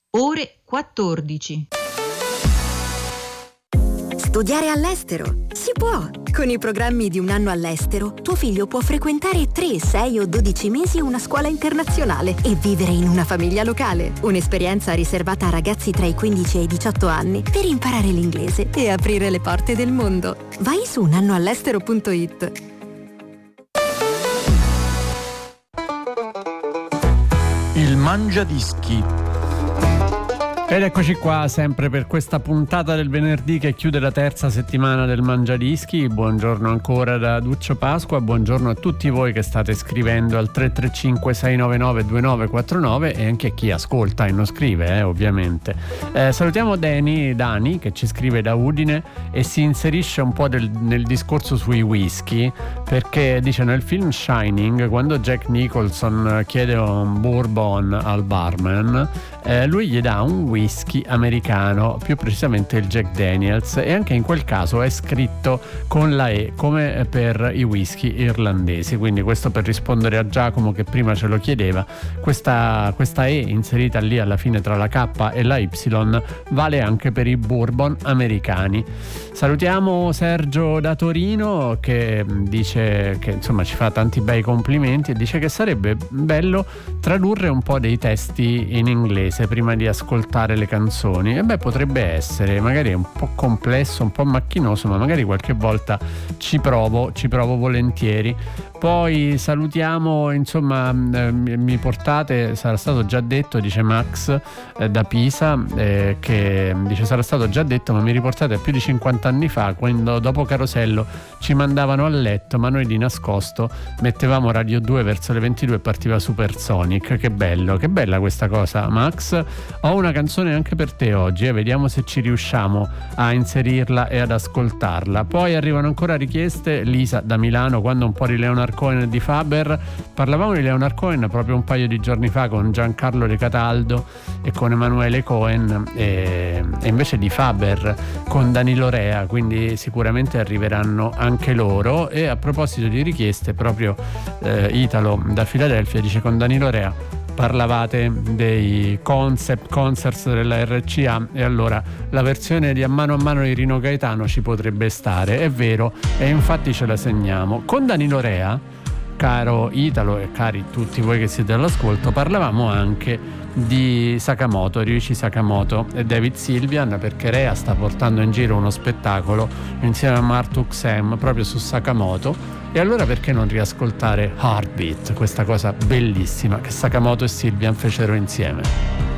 ore 14. Studiare all'estero? Si può! Con i programmi di un anno all'estero, tuo figlio può frequentare 3, 6 o 12 mesi una scuola internazionale e vivere in una famiglia locale. Un'esperienza riservata a ragazzi tra i 15 e i 18 anni per imparare l'inglese e aprire le porte del mondo. Vai su unannoall'estero.it. Il Mangiadischi. Ed eccoci qua sempre per questa puntata del venerdì che chiude la terza settimana del Mangiadischi. Buongiorno ancora da Duccio Pasqua, buongiorno a tutti voi che state scrivendo al 335 699 2949 e anche a chi ascolta e non scrive, ovviamente. Salutiamo Dani che ci scrive da Udine e si inserisce un po' nel discorso sui whisky, perché dice: nel film Shining, quando Jack Nicholson chiede un bourbon al barman, lui gli dà un whisky americano, più precisamente il Jack Daniels, e anche in quel caso è scritto con la E come per i whisky irlandesi, quindi questo per rispondere a Giacomo che prima ce lo chiedeva. Questa E inserita lì alla fine tra la K e la Y vale anche per i bourbon americani. Salutiamo Sergio da Torino che dice che insomma ci fa tanti bei complimenti e dice che sarebbe bello tradurre un po' dei testi in inglese prima di ascoltare le canzoni. E potrebbe essere, magari è un po' complesso, un po' macchinoso, ma magari qualche volta ci provo volentieri. Poi salutiamo, insomma, mi portate, sarà stato già detto, dice Max da Pisa, che dice: sarà stato già detto, ma mi riportate a più di 50 anni fa, quando dopo Carosello ci mandavano a letto, ma noi di nascosto mettevamo Radio 2 verso le 22 e partiva Supersonic. Che bello, che bella questa cosa, Max. Ho una canzone anche per te oggi, vediamo se ci riusciamo a inserirla e ad ascoltarla. Poi arrivano ancora richieste. Lisa da Milano: quando un po' di Leonard Cohen e di Faber. Parlavamo di Leonard Cohen proprio un paio di giorni fa con Giancarlo De Cataldo e con Emanuele Cohen, e invece di Faber con Danilo Rea, quindi sicuramente arriveranno anche loro. E a proposito di richieste, proprio Italo da Filadelfia dice: con Danilo Rea parlavate dei concerts della RCA, e allora la versione di A mano di Rino Gaetano ci potrebbe stare, è vero, e infatti ce la segniamo. Con Danilo Rea, caro Italo e cari tutti voi che siete all'ascolto, parlavamo anche di Sakamoto, Ryuichi Sakamoto e David Sylvian, perché Rea sta portando in giro uno spettacolo insieme a Martuk Sam proprio su Sakamoto. E allora perché non riascoltare Heartbeat, questa cosa bellissima che Sakamoto e Sylvian fecero insieme?